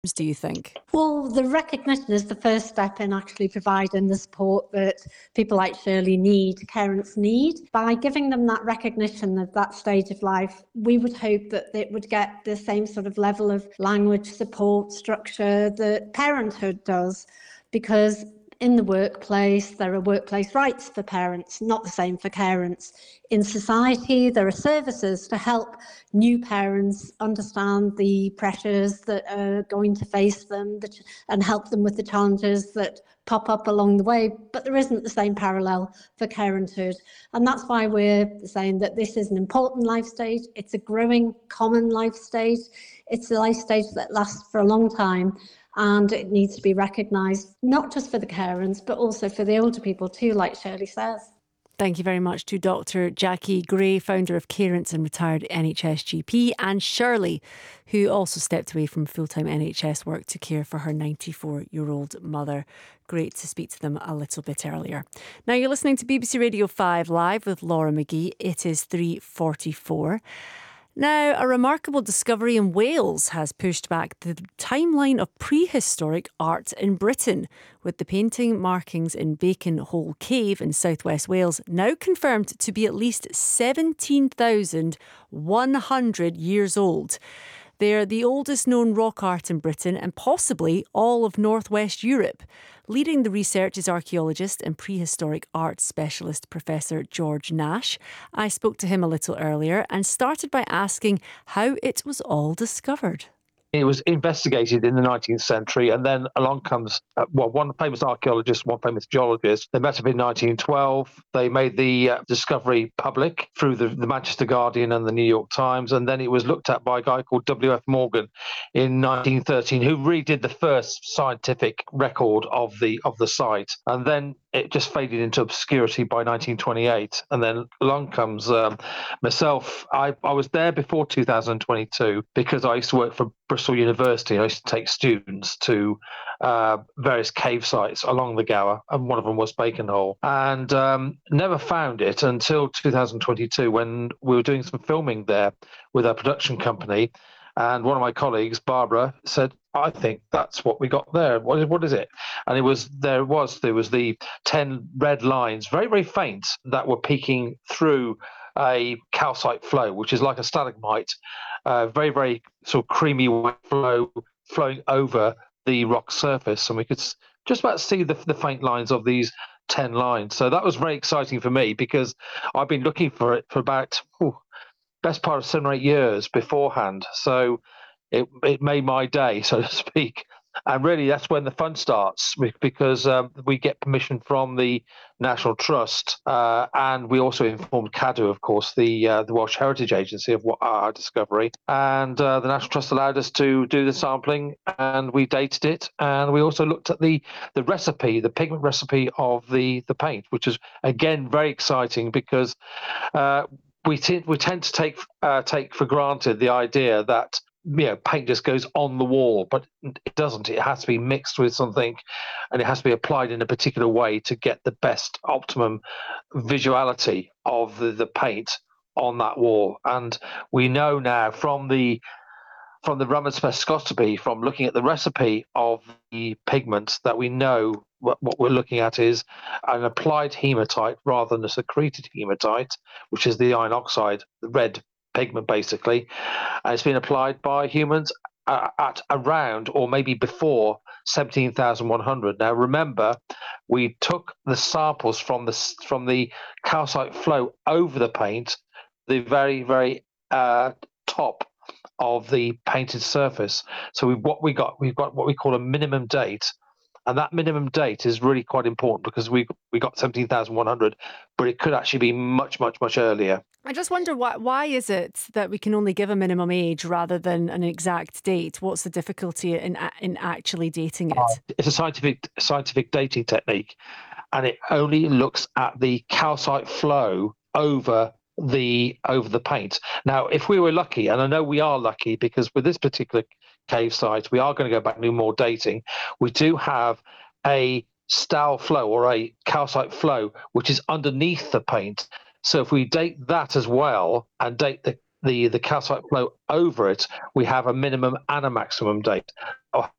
do you think? Well, the recognition is the first step in actually providing the support that people like Shirley need, parents need. By giving them that recognition of that stage of life, we would hope that it would get the same sort of level of language support structure that parenthood does, because in the workplace, there are workplace rights for parents, not the same for carents. In society, there are services to help new parents understand the pressures that are going to face them and help them with the challenges that pop up along the way. But there isn't the same parallel for parenthood. And that's why we're saying that this is an important life stage. It's a growing common life stage. It's a life stage that lasts for a long time. And it needs to be recognised, not just for the carers, but also for the older people too, like Shirley says. Thank you very much to Dr. Jackie Gray, founder of Carents and retired NHS GP, and Shirley, who also stepped away from full-time NHS work to care for her 94-year-old mother. Great to speak to them a little bit earlier. Now you're listening to BBC Radio 5 Live with Laura McGee. It is 3:44. Now, a remarkable discovery in Wales has pushed back the timeline of prehistoric art in Britain, with the painting markings in Bacon Hole Cave in southwest Wales now confirmed to be at least 17,100 years old. They're the oldest known rock art in Britain and possibly all of northwest Europe. Leading the research is archaeologist and prehistoric art specialist Professor George Nash. I spoke to him a little earlier and started by asking how it was all discovered. It was investigated in the 19th century, and then along comes one famous archaeologist, one famous geologist. They met up in 1912. They made the discovery public through the Manchester Guardian and the New York Times, and then it was looked at by a guy called W.F. Morgan in 1913, who really did the first scientific record of the site. And then it just faded into obscurity by 1928. And then along comes myself. I was there before 2022 because I used to work for Bristol University. I used to take students to various cave sites along the Gower, and one of them was Bacon Hole. And never found it until 2022 when we were doing some filming there with a production company. And one of my colleagues, Barbara, said, I think that's what we got there. What is it? And there was the 10 red lines, very, very faint, that were peeking through a calcite flow, which is like a stalagmite, very, very sort of creamy white flow flowing over the rock surface. And we could just about see the faint lines of these 10 lines. So that was very exciting for me because I've been looking for it for about best part of 7 or 8 years beforehand. So it made my day, so to speak. And really, that's when the fun starts, because we get permission from the National Trust, and we also informed Cadw, of course, the Welsh Heritage Agency, of what our discovery. And the National Trust allowed us to do the sampling, and we dated it. And we also looked at the recipe, the pigment recipe of the paint, which is, again, very exciting because we tend to take for granted the idea that paint just goes on the wall, but it doesn't. It has to be mixed with something, and it has to be applied in a particular way to get the best optimum visuality of the paint on that wall. And we know now from the Raman spectroscopy, from looking at the recipe of the pigment, that we know what we're looking at is an applied hematite rather than a secreted hematite, which is the iron oxide, the red pigment basically. And it's been applied by humans at around, or maybe before, 17,100. Now remember, we took the samples from the calcite flow over the paint, the very, very top of the painted surface. So we've got what we call a minimum date. And that minimum date is really quite important because we got 17,100, but it could actually be much, much, much earlier. I just wonder why is it that we can only give a minimum age rather than an exact date? What's the difficulty in actually dating it? It's a scientific dating technique, and it only looks at the calcite flow over the paint. Now, if we were lucky, and I know we are lucky because with this particular cave site, we are going to go back and do more dating. We do have a stall flow or a calcite flow which is underneath the paint. So if we date that as well and date the calcite flow over it, we have a minimum and a maximum date.